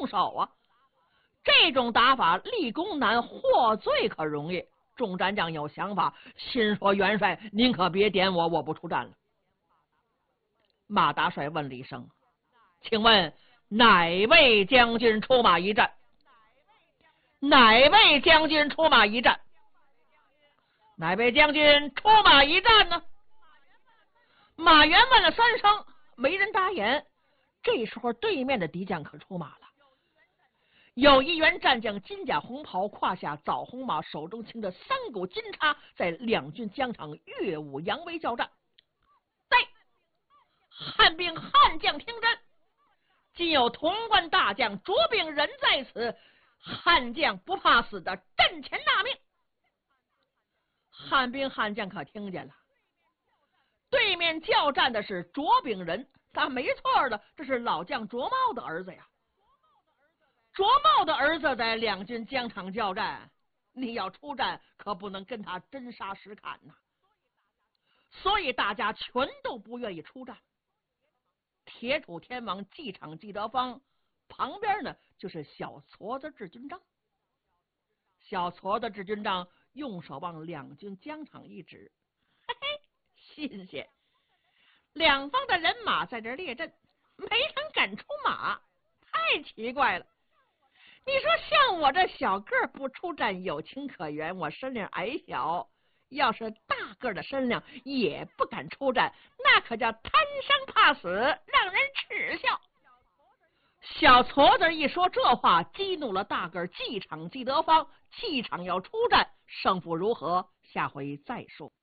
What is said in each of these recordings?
动手啊！这种打法立功难，获罪可容易。众战将有想法，心说元帅您可别点我，我不出战了。马大帅问了一声：“请问哪位将军出马一战？哪位将军出马一战？哪位将军出马一战呢？”马援问了3声，没人答言。这时候对面的敌将可出马了，有一员战将，金甲红袍，胯下枣红马，手中擎着3股金叉，在两军疆场耀武扬威交战。待汉兵悍将听真，今有潼关大将卓炳仁在此，悍将不怕死的阵前纳命。汉兵悍将可听见了，对面交战的是卓炳仁，他没错的，这是老将卓茂的儿子呀。卓茂的儿子在两军疆场交战，你要出战可不能跟他真杀实砍呐。所以大家全都不愿意出战。铁杵天王季场季德芳旁边呢，就是小矬子智军章。小矬子智军章用手往两军疆场一指，嘿嘿，新鲜！两方的人马在这列阵，没人敢出马，太奇怪了。你说像我这小个儿不出战有情可原，我身量矮小，要是大个的身量也不敢出战，那可叫贪生怕死，让人耻笑。小矬子一说这话，激怒了大个季场季德芳，季场要出战，胜负如何，下回再说。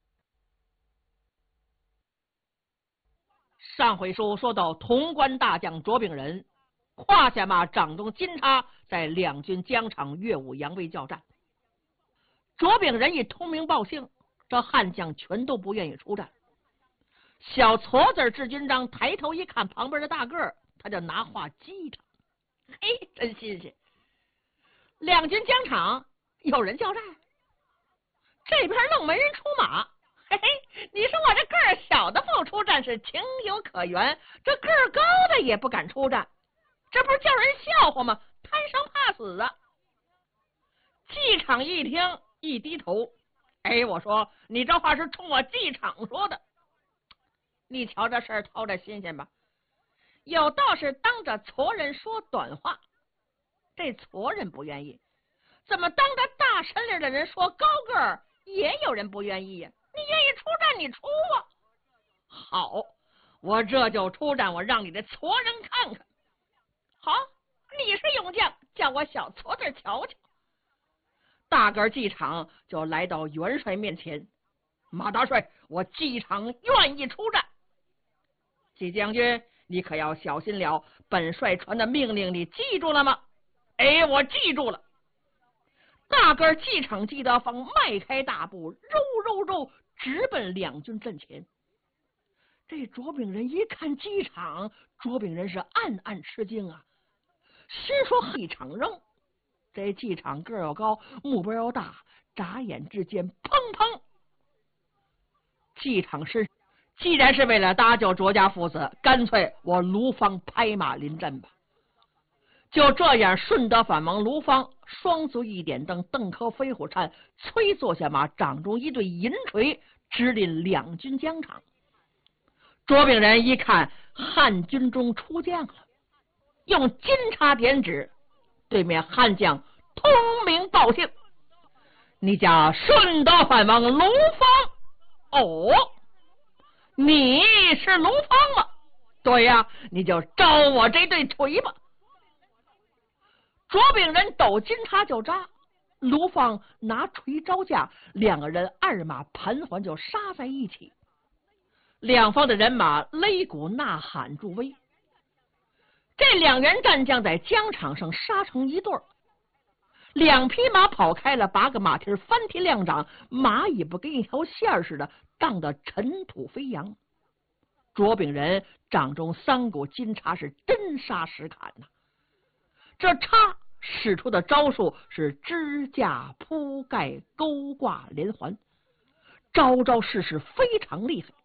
上回书说到潼关大将卓炳仁胯下马，掌中金叉，在两军疆场耀武扬威交战。卓炳仁一通名报姓，这悍将全都不愿意出战。小矬子智军章抬头一看旁边的大个儿，他就拿话激他，嘿，真新鲜！两军疆场有人交战，这边愣没人出马。嘿嘿，你说我这个儿小的不出战是情有可原，这个儿高的也不敢出战，这不是叫人笑话吗？贪生怕死啊！季场一听，一低头，哎，我说你这话是冲我季场说的。你瞧这事儿掏着新鲜吧？有道是当着矬人说短话，这矬人不愿意，怎么当着大神灵的人说高个儿也有人不愿意呀？你愿意出战，你出啊！好，我这就出战，我让你的矬人看看。好，你是勇将，叫我小矬子瞧瞧。大个季场就来到元帅面前，马大帅，我季场愿意出战。季将军，你可要小心了，本帅传的命令你记住了吗？哎，我记住了。大个季场季德芳迈开大步，肉直奔两军阵前。这卓炳仁一看季场，卓炳仁是暗暗吃惊啊，心说季场扔，这季场个儿又高，目标又大，眨眼之间，砰砰！季场是既然是为了搭救卓家父子，干脆我卢芳拍马临阵吧。就这样，顺德反王卢芳双足一点蹬，邓科飞虎颤，催坐下马，掌中一对银锤，直临两军疆场。卓炳仁一看汉军中出将了，用金叉点指，对面悍将通名报姓，你叫顺德反王卢芳。哦，你是卢芳吗？对呀，你就招我这对锤吧。卓炳仁抖金叉就扎，卢芳拿锤招架，两个人二马盘桓就杀在一起。两方的人马擂鼓呐喊助威，这两员战将在疆场上杀成一对儿，两匹马跑开了，8个马蹄翻蹄亮掌，马尾巴跟一条线似的，荡得尘土飞扬。卓炳仁掌中3股金叉是真杀实砍呐，这叉使出的招数是支架铺盖勾挂连环，招招式式非常厉害。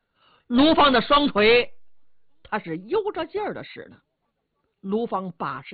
卢芳的双腿他是悠着劲儿的使呢，卢芳把持